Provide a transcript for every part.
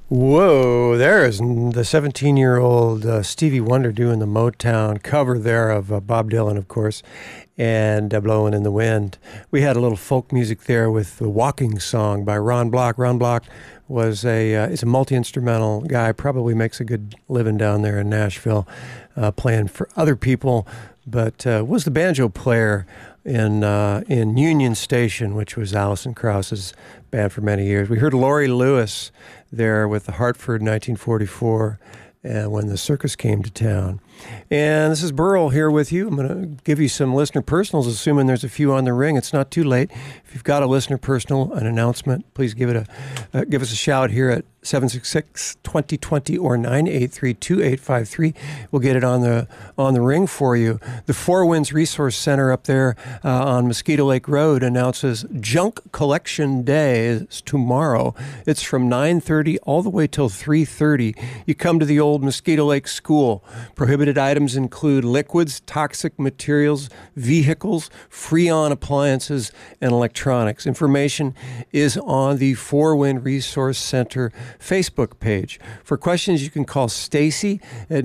Whoa, there is the 17-year-old Stevie Wonder doing the Motown cover there of Bob Dylan, of course, and Blowing in the Wind. We had a little folk music there with the Walking Song by Ron Block. Ron Block was is a multi-instrumental guy, probably makes a good living down there in Nashville, playing for other people, but was the banjo player in Union Station, which was Alison Krauss's band for many years. We heard Laurie Lewis there with the Hartford 1944 when the circus came to town. And this is Burl here with you. I'm going to give you some listener personals, assuming there's a few on the ring. It's not too late. If you've got a listener personal, an announcement, please give us a shout here at 766-2020 or 983-2853. We'll get it on the ring for you. The Four Winds Resource Center up there on Mosquito Lake Road announces Junk Collection Day is tomorrow. It's from 9:30 all the way till 3:30. You come to the old Mosquito Lake School. Prohibited items include liquids, toxic materials, vehicles, Freon appliances, and electronics. Information is on the Four Wind Resource Center Facebook page. For questions, you can call Stacy at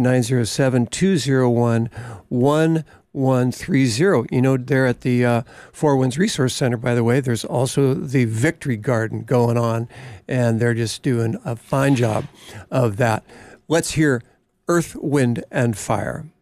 907-201-1130. You know, there at the Four Winds Resource Center, by the way, there's also the Victory Garden going on, and they're just doing a fine job of that. Let's hear Earth, Wind, and Fire.